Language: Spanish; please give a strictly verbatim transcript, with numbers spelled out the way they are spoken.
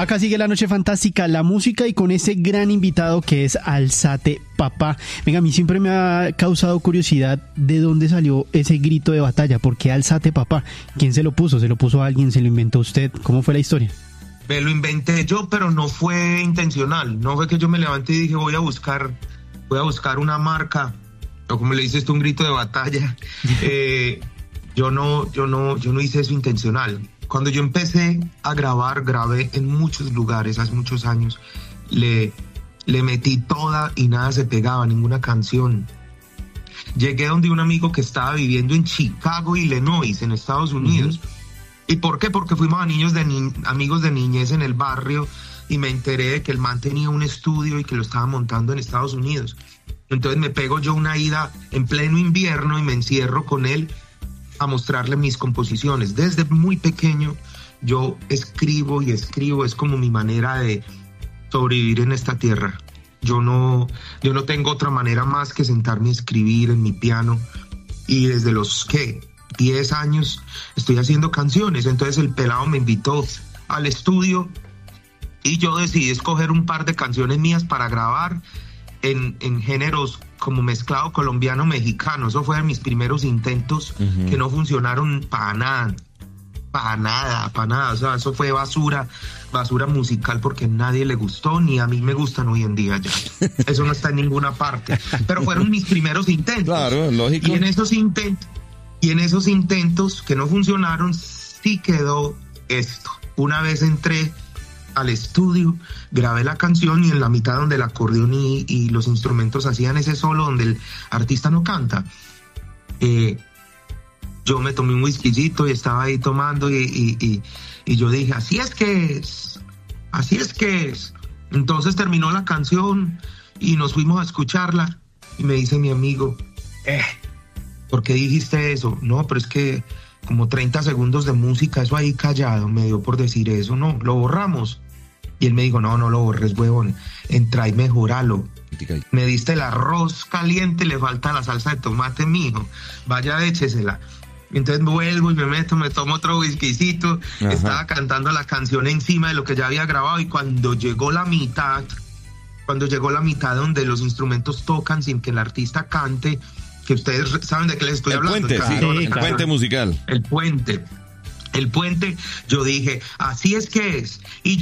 Acá sigue la noche fantástica, la música y con ese gran invitado que es Alzate Papá. Venga, a mí siempre me ha causado curiosidad de dónde salió ese grito de batalla. ¿Por qué Alzate Papá? ¿Quién se lo puso? ¿Se lo puso alguien? ¿Se lo inventó usted? ¿Cómo fue la historia? Me lo inventé yo, pero no fue intencional. No fue que yo me levanté y dije voy a buscar, voy a buscar una marca, o como le dices tú, un grito de batalla. eh, yo no, yo no, yo no hice eso intencional. Cuando yo empecé a grabar, grabé en muchos lugares hace muchos años. Le, le metí toda y nada se pegaba, ninguna canción. Llegué donde un amigo que estaba viviendo en Chicago, Illinois, en Estados Unidos. Uh-huh. ¿Y por qué? Porque fuimos a niños de ni- amigos de niñez en el barrio y me enteré de que el man tenía un estudio y que lo estaba montando en Estados Unidos. Entonces me pego yo una ida en pleno invierno y me encierro con él a mostrarle mis composiciones. Desde muy pequeño yo escribo y escribo, es como mi manera de sobrevivir en esta tierra. Yo no, yo no tengo otra manera más que sentarme a escribir en mi piano, y desde los, ¿qué? diez años estoy haciendo canciones. Entonces el pelado me invitó al estudio y yo decidí escoger un par de canciones mías para grabar en, en géneros como mezclado colombiano-mexicano. Eso fue de mis primeros intentos, uh-huh, que no funcionaron para nada, para nada, para nada. O sea, eso fue basura, basura musical, porque a nadie le gustó, ni a mí me gustan hoy en día ya. Eso no está en ninguna parte. Pero fueron mis primeros intentos. Claro, lógico. Y en esos intentos, y en esos intentos que no funcionaron, sí quedó esto. Una vez entré al estudio, grabé la canción y en la mitad donde el acordeón y, y los instrumentos hacían ese solo donde el artista no canta, eh, yo me tomé un whiskycito y estaba ahí tomando y, y, y, y yo dije, así es que es, así es que es. Entonces terminó la canción y nos fuimos a escucharla y me dice mi amigo, eh, ¿por qué dijiste eso? No, pero es que como treinta segundos de música, eso ahí callado, me dio por decir eso, no, lo borramos. Y él me dijo, no, no lo borres, huevón, entra y mejoralo. Me diste el arroz caliente, le falta la salsa de tomate, mijo, vaya, échesela. Entonces vuelvo y me meto, me tomo otro whiskycito, ajá, estaba cantando la canción encima de lo que ya había grabado, y cuando llegó la mitad, cuando llegó la mitad donde los instrumentos tocan sin que el artista cante, que ustedes saben de qué les estoy el hablando. Puente, sí, el claro, puente musical. El puente, el puente, yo dije, así es que es. Y